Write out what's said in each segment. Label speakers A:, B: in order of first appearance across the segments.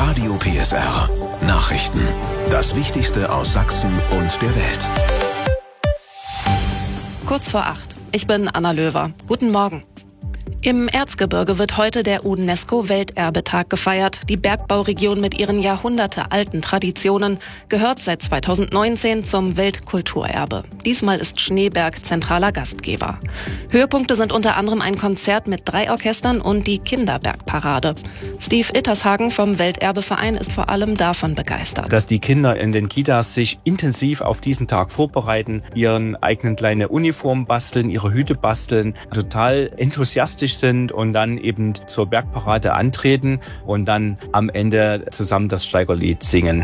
A: Radio PSR. Nachrichten. Das Wichtigste aus Sachsen und der Welt.
B: Kurz vor 8. Ich bin Anna Löwer. Guten Morgen. Im Erzgebirge wird heute der UNESCO-Welterbetag gefeiert. Die Bergbauregion mit ihren jahrhundertealten Traditionen gehört seit 2019 zum Weltkulturerbe. Diesmal ist Schneeberg zentraler Gastgeber. Höhepunkte sind unter anderem ein Konzert mit 3 Orchestern und die Kinderbergparade. Steve Ittershagen vom Welterbeverein ist vor allem davon begeistert.
C: Dass die Kinder in den Kitas sich intensiv auf diesen Tag vorbereiten, ihren eigenen kleine Uniform basteln, ihre Hüte basteln, total enthusiastisch sind und dann eben zur Bergparade antreten und dann am Ende zusammen das Steigerlied singen.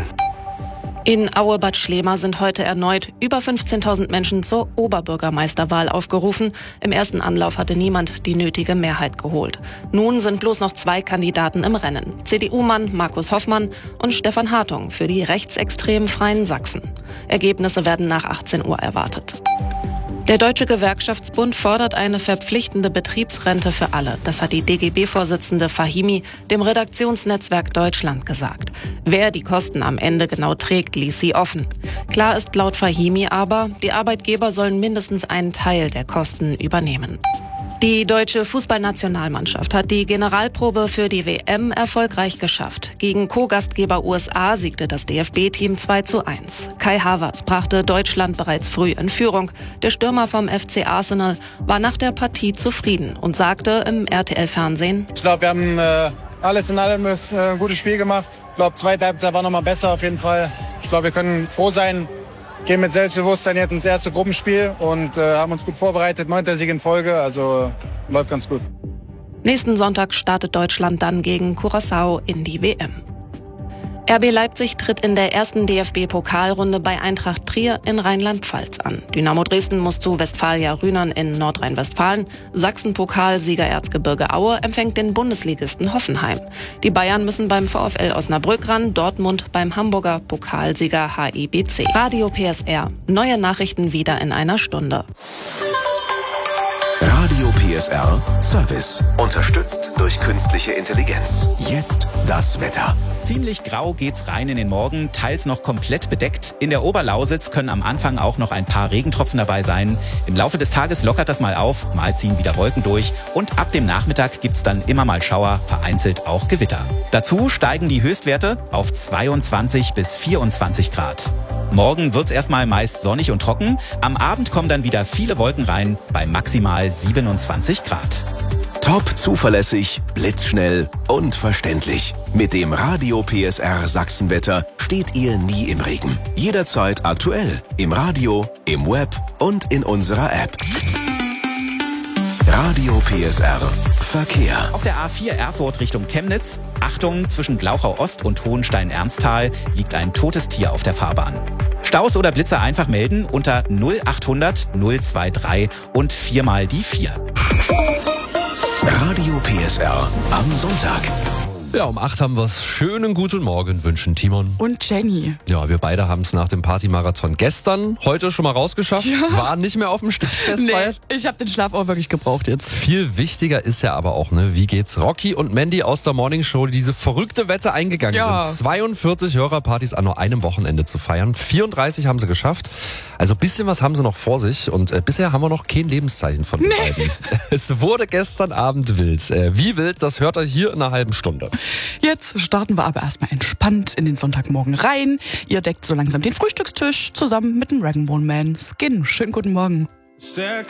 B: In Aue-Bad Schlema sind heute erneut über 15.000 Menschen zur Oberbürgermeisterwahl aufgerufen. Im ersten Anlauf hatte niemand die nötige Mehrheit geholt. Nun sind bloß noch 2 Kandidaten im Rennen. CDU-Mann Markus Hoffmann und Stefan Hartung für die rechtsextremen Freien Sachsen. Ergebnisse werden nach 18 Uhr erwartet. Der Deutsche Gewerkschaftsbund fordert eine verpflichtende Betriebsrente für alle. Das hat die DGB-Vorsitzende Fahimi dem Redaktionsnetzwerk Deutschland gesagt. Wer die Kosten am Ende genau trägt, ließ sie offen. Klar ist laut Fahimi aber, die Arbeitgeber sollen mindestens einen Teil der Kosten übernehmen. Die deutsche Fußballnationalmannschaft hat die Generalprobe für die WM erfolgreich geschafft. Gegen Co-Gastgeber USA siegte das DFB-Team 2:1. Kai Havertz brachte Deutschland bereits früh in Führung. Der Stürmer vom FC Arsenal war nach der Partie zufrieden und sagte im RTL-Fernsehen:
D: Ich glaube, wir haben alles in allem ein gutes Spiel gemacht. Ich glaube, zweite Halbzeit war noch mal besser auf jeden Fall. Ich glaube, wir können froh sein, gehen mit Selbstbewusstsein jetzt ins erste Gruppenspiel und haben uns gut vorbereitet. 9. Sieg in Folge, also läuft ganz gut.
B: Nächsten Sonntag startet Deutschland dann gegen Curaçao in die WM. RB Leipzig tritt in der ersten DFB-Pokalrunde bei Eintracht Trier in Rheinland-Pfalz an. Dynamo Dresden muss zu Westfalia Rühnern in Nordrhein-Westfalen. Sachsen-Pokalsieger Erzgebirge Aue empfängt den Bundesligisten Hoffenheim. Die Bayern müssen beim VfL Osnabrück ran, Dortmund beim Hamburger Pokalsieger HIBC. Radio PSR. Neue Nachrichten wieder in einer Stunde.
A: Radio PSR Service. Unterstützt durch künstliche Intelligenz. Jetzt das Wetter.
E: Ziemlich grau geht's rein in den Morgen, teils noch komplett bedeckt. In der Oberlausitz können am Anfang auch noch ein paar Regentropfen dabei sein. Im Laufe des Tages lockert das mal auf, mal ziehen wieder Wolken durch und ab dem Nachmittag gibt's dann immer mal Schauer, vereinzelt auch Gewitter. Dazu steigen die Höchstwerte auf 22 bis 24 Grad. Morgen wird's erstmal meist sonnig und trocken. Am Abend kommen dann wieder viele Wolken rein, bei maximal 27 Grad.
A: Top zuverlässig, blitzschnell und verständlich. Mit dem Radio PSR Sachsenwetter steht ihr nie im Regen. Jederzeit aktuell. Im Radio, im Web und in unserer App. Radio PSR Verkehr.
E: Auf der A4 Erfurt Richtung Chemnitz, Achtung, zwischen Glauchau Ost und Hohenstein-Ernsthal liegt ein totes Tier auf der Fahrbahn. Staus oder Blitzer einfach melden unter 0800 023 und 4 mal die 4.
A: Radio PSR am Sonntag.
F: Ja, um 8 haben wir's. Schönen guten Morgen wünschen Timon
G: und Jenny.
F: Ja, wir beide haben es nach dem Partymarathon gestern heute schon mal rausgeschafft. Ja. Waren nicht mehr auf dem Stadtfestfeier.
G: Nee, ich habe den Schlaf auch wirklich gebraucht jetzt.
F: Viel wichtiger ist ja aber auch, wie geht's Rocky und Mandy aus der Morning Show, die diese verrückte Wette eingegangen sind. 42 Hörerpartys an nur einem Wochenende zu feiern. 34 haben sie geschafft. Also ein bisschen was haben sie noch vor sich und bisher haben wir noch kein Lebenszeichen von den beiden. Es wurde gestern Abend wild. Wie wild, das hört ihr hier in einer halben Stunde.
G: Jetzt starten wir aber erstmal entspannt in den Sonntagmorgen rein. Ihr deckt so langsam den Frühstückstisch zusammen mit dem Rag & Bone Man Skin. Schönen guten Morgen.